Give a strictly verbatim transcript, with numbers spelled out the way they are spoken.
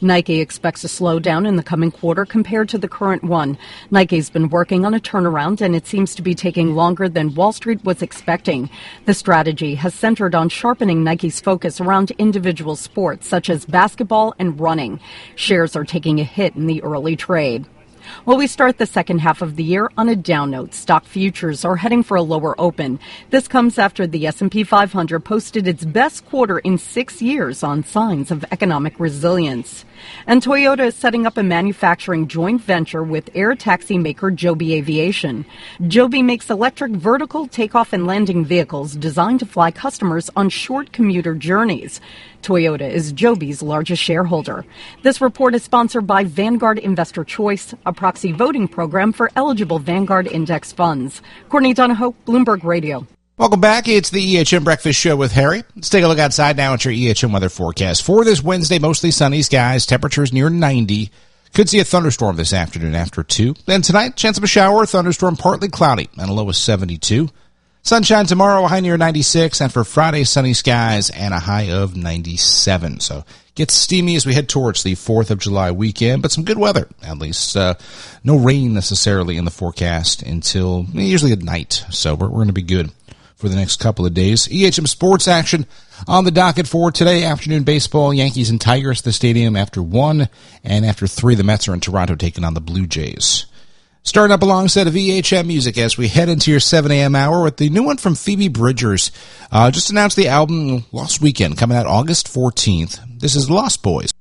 Nike expects a slowdown in the coming quarter compared to the current one. Nike's been working on a turnaround, and it seems to be taking longer than Wall Street was expecting. The strategy has centered on sharpening Nike's focus around individual sports such as basketball and running. Shares are taking a hit in the early trade. Well, we start the second half of the year on a down note. Stock futures are heading for a lower open. This comes after the S and P five hundred posted its best quarter in six years on signs of economic resilience. And Toyota is setting up a manufacturing joint venture with air taxi maker Joby Aviation. Joby makes electric vertical takeoff and landing vehicles designed to fly customers on short commuter journeys. Toyota is Joby's largest shareholder. This report is sponsored by Vanguard Investor Choice, a proxy voting program for eligible Vanguard index funds. Courtney Donahoe, Bloomberg Radio. Welcome back. It's the E H M Breakfast Show with Harry. Let's take a look outside now at your E H M weather forecast. For this Wednesday, mostly sunny skies, temperatures near ninety. Could see a thunderstorm this afternoon after two. Then tonight, chance of a shower, thunderstorm partly cloudy, and a low of seventy-two. Sunshine tomorrow, a high near ninety-six, and for Friday, sunny skies and a high of ninety-seven. So gets steamy as we head towards the fourth of July weekend, but some good weather, at least. Uh, no rain necessarily in the forecast until usually at night, so we're, we're going to be good for the next couple of days. E H M sports action on the docket for today. Afternoon baseball, Yankees and Tigers at the stadium after one, and after three, the Mets are in Toronto taking on the Blue Jays. Starting up alongside of E H M music as we head into your seven a.m. hour with the new one from Phoebe Bridgers. Uh, just announced the album Lost Weekend coming out August fourteenth. This is Lost Boys.